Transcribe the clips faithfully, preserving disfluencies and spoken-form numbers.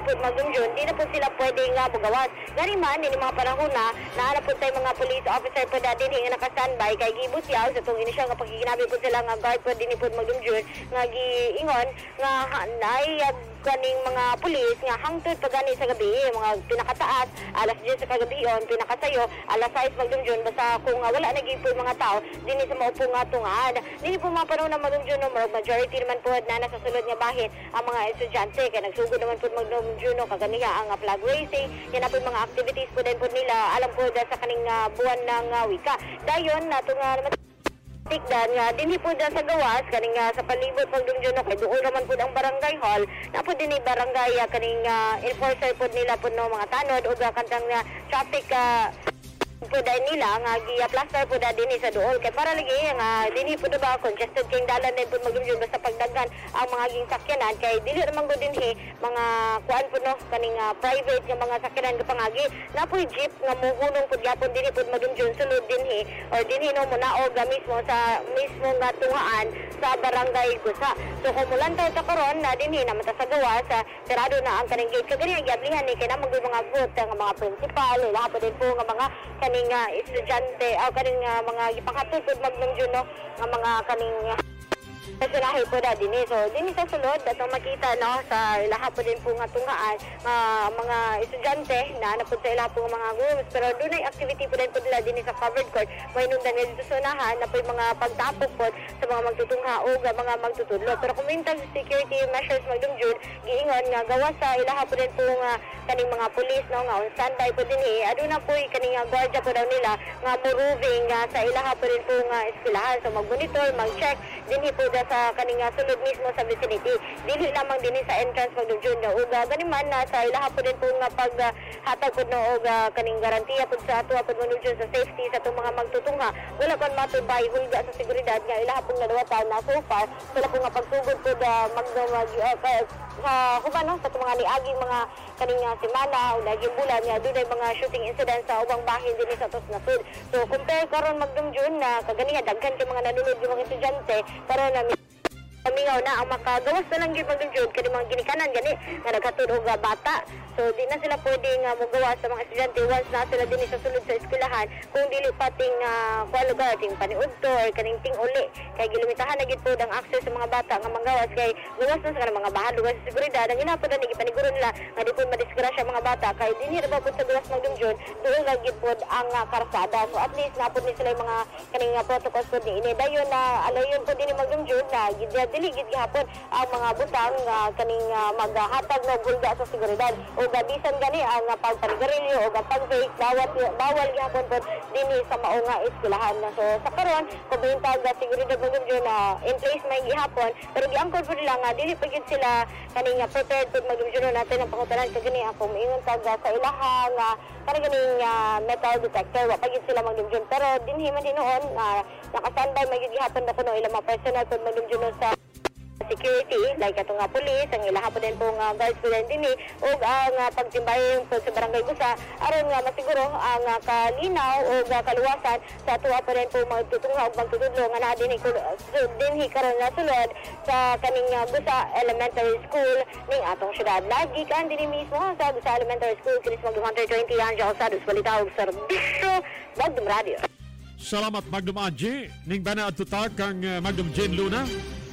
po magdumdum, di na po sila pwedeng nga bugawas. Gani man, ini mga panahon na, naanap po tayo mga police officer po dati nga naka-standby kay gibus yaw sa itong inisyal nga pagkikinabi po sila nga guard po din po magdumdum, nga giingon, nga naayag kaning mga pulis nga hangtod pa gani sa gabi, mga pinakataas, alas diyes sa kagabion, pinakasayo, alas sais magdumdum, basta kung uh, wala na po yung mga tao, din sa maupo nga tungad. Dini po mga panahon na magdumdum, majority naman po na nasa sulod nga bahin ang mga estudyante, kaya nagsugod naman po magdumdum, kaganiya ang uh, flag raising, yan na po yung mga activities po din po nila, alam po da sa kaning uh, buwan ng uh, wika. Dayon, nato nga naman tikdan nga dinhi po da sa gawas kaning uh, sa palibot magdumdum kay duol naman po ang barangay hall na po dinhi barangay uh, kaning uh, enforcer po nila po no mga tanod o kantang uh, traffic uh, po dahil nila nga gi-plaster po da dinhi sa duol kay para lagi nga dinhi po ba congested kay dalan din po magdumdum basta pagdaghan ang mga ging sakyanan kay dili naman go dinhi mga kuan po no kaning uh, private nga mga sakyanan nga pangagi na po jeep nga muhunong po gyapon dinhi po magdumdum sulod dinhi or dinhi no muna o mismo sa mismo nga tungaan sa barangay Gusa. So kung mulantaw ta karon na dinhi na mata sa gawas sa tirado na ang kaning gate kagani giablihan ni kay na mga mga group nga mga principal ila pa din po nga mga kaning uh, estudyante o uh, kaning uh, mga ipanghatod magdumdum no nga mga kaning uh, personahe po da din so din sa sulod atong makita no sa ilaha po din po nga tunghaan uh, mga estudyante na napod sa ilaha po mga groups pero dunay activity po din po nila din sa covered court may nundan nga dito sa unahan na po yung mga pagtapok po sa mga magtutungha o mga magtutudlo pero kumintag security measures magdumdum giingon nga gawas sa ilaha po din po nga kaning mga pulis no nga on standby po din eh aduna po kaning nga guardia po daw nila nga moving nga sa ilaha po din po nga eskwelahan so mag-monitor mag-check dinhi po da sa kaning sulod mismo sa vicinity dili lamang dinhi sa entrance magdumdum na uga gani man na sa ilaha po din po nga pag uh, hatag po no uga kaning garantiya po sa ato po magdumdum sa safety sa itong mga magtutungha wala kon matubay hulga sa seguridad nga ilaha po nga dawatan na so far sila po nga pagsugod po da magdumag uh, sa huban no sa mga niaging mga kaning uh, semana o naging bulan nga dunay mga shooting incidents sa ubang bahin dinhi sa tos nasud so compare karon magdumdum na kagani daghan kay mga nanunod yung mga estudyante karon na pamingaw na ang makagawas na lang yung magdumdum kaya mga ginikanan gani nga naghatod og bata so di na sila pwedeng uh, magawa sa mga estudyante once na sila din sa sulod sa eskwelahan kung dili pating uh, kuan lugar ting paniudto or kaning ting uli kay gilimitahan na gid po ang access sa mga bata nga manggawas kay gawas na sa mga bahan lugar sa seguridad ang hinapod na gipaniguro nila nga di po madisgrasya mga bata kay dinhi ra ba po sa gawas magdumdum doon lang gid po ang uh, karsada so at least napod ni sila yung mga kaning uh, protocols po ni ini dayon na alayon po din magdumdum na gid dili gid gihapon ang mga butang uh, kaning uh, maghatag ng bulga sa seguridad o gabisan gani ang uh, pagpanigarilyo o pag-fake bawat bawal gihapon po dinhi sa mao nga eskwelahan na so sa karon kumbintag sa seguridad magdumdum na in place may gihapon pero giangkod po nila nga dili pa gid sila kaning uh, prepared pud magdumdum natin ang pangutanan kagani ako moingon tag uh, sa ilaha nga kaning ganing uh, metal detector wa pa gid sila magdumdum pero dinhi man hinuon nga uh, naka-standby may gid gihapon na kuno ilang mga personal pud magdumdum sa security like ato nga pulis ang ilaha po din po nga guards po din dinhi ug ang uh, pagtimbayon po sa barangay Gusa aron nga masiguro ang uh, kalinaw o uh, kaluwasan sa ato po din po magtutungha ug magtutudlo nga naa dinhi uh, dinhi karon na sulod sa kaning uh, Gusa Elementary School ning atong syudad lagi kan dinhi mismo sa Gusa Elementary School kinis mag one twenty Angel Sados balita ug serbisyo Magdum Radio. Salamat Magdum Angie ning bana adtuta kang uh, Magdum Jane Luna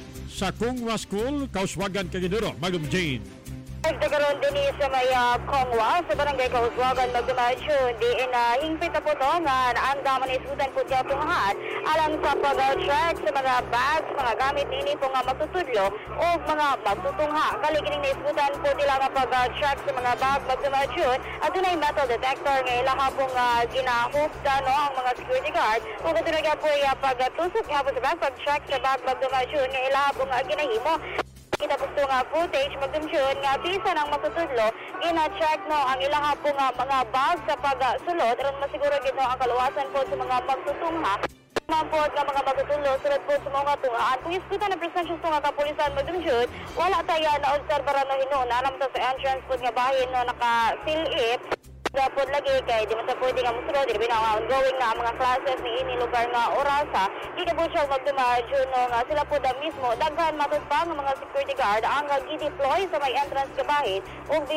sa Kungwa School, Kauswagan, Kagiduro, Magdum Jane. Nagdagaroon din sa may uh, Kongwa, sa barangay Kauswagan, Magdumadyo, diin na uh, hingpit na po ito nga naanda man isudan po siya tungahan alang sa pag-track sa mga bags, mga gamit ini po nga magtutudlo o mga magtutungha. Kaligining na isudan po nila nga pag-track sa mga bag, Magdumadyo at doon ay metal detector nga ilaha po nga ginahukta no, ang mga security guard kung ito na po ay pag-tusok nga po sa bag, pag-track sa bag, Magdumadyo nga ilaha po nga ginahimo. Kita po nga footage magdumdum nga bisa ng matutudlo ina-check no ang ilaha po nga mga bag sa pagsulod aron masiguro gid no ang kaluwasan po sa mga magtutungha mampod nga mga magtutudlo sulod po sa mga tungaan kung iskuta na presensya sa mga kapulisan magdumdum wala tayo na obserbaran no hinuon alam ta sa entrance po nga bahin no naka-silip Dapat lagi kay di man sa pwede nga musulod, di ba na ongoing na ang mga classes ni ini lugar nga orasa. Di ka po siya magdumadyo no nga sila po da mismo. Daghan matod pa nga mga security guard ang gi-deploy sa may entrance kabahin.